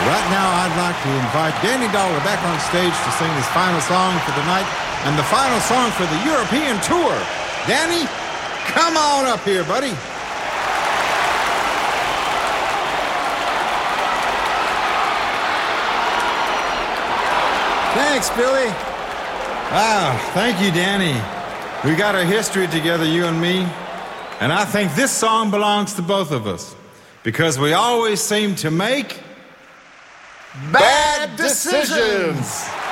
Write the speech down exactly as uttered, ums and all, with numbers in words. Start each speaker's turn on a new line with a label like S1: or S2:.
S1: Right now, I'd like to invite Danny Dollar back on stage to sing his final song for the night and the final song for the European tour. Danny, come on up here, buddy. Thanks, Billy. Wow, thank you, Danny. We got a history together, you and me, and I think this song belongs to both of us because we always seem to make
S2: bad decisions.